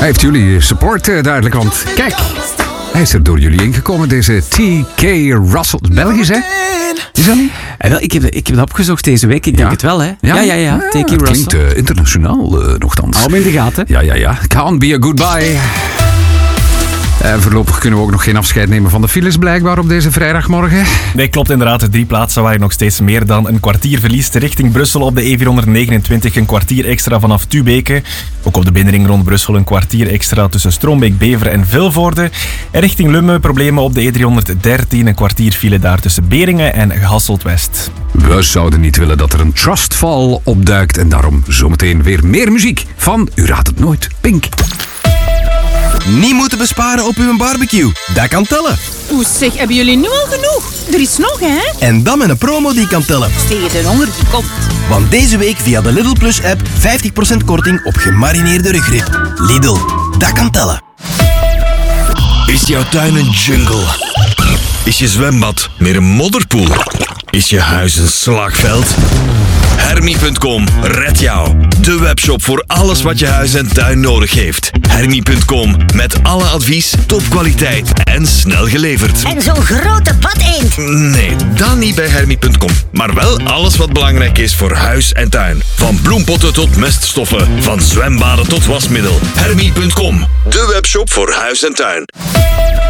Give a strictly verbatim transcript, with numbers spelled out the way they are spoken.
Hij heeft jullie support uh, duidelijk, want kijk, hij is er door jullie ingekomen, deze T K Russell. Belgisch, hè? Is dat niet? Eh, wel, ik, heb, ik heb het opgezocht deze week, ik denk Ja? het wel, hè? Ja, Ja, ja, ja. T K Russell. Klinkt uh, internationaal, uh, nogthans. Hou hem in de gaten. Ja, ja, ja. Can't be a goodbye. Uh, voorlopig kunnen we ook nog geen afscheid nemen van de files, blijkbaar, op deze vrijdagmorgen. Nee, klopt inderdaad. De drie plaatsen waar je nog steeds meer dan een kwartier verliest. Richting Brussel op de E vierhonderdnegenentwintig een kwartier extra vanaf Tubeke. Ook op de binnenring rond Brussel een kwartier extra tussen Stroombeek, Beveren en Vilvoorde. En richting Lummen problemen op de E driehonderddertien. Een kwartier file daar tussen Beringen en Hasselt-West. We zouden niet willen dat er een trustfall opduikt en daarom zometeen weer meer muziek van U raadt het nooit, Pink. Niet moeten besparen op uw barbecue. Dat kan tellen. Oeh zeg, hebben jullie nu al genoeg? Er is nog, hè? En dan met een promo die kan tellen. Tegen de honger die komt. Want deze week via de Lidl Plus app vijftig procent korting op gemarineerde rugrib. Lidl, dat kan tellen. Is jouw tuin een jungle? Is je zwembad meer een modderpoel? Is je huis een slagveld? Hermie punt com redt jou. De webshop voor alles wat je huis en tuin nodig heeft. Hermie punt com met alle advies, topkwaliteit en snel geleverd. En zo'n grote badeend. Nee, dan niet bij Hermie punt com. Maar wel alles wat belangrijk is voor huis en tuin. Van bloempotten tot meststoffen. Van zwembaden tot wasmiddel. Hermie punt com. De webshop voor huis en tuin.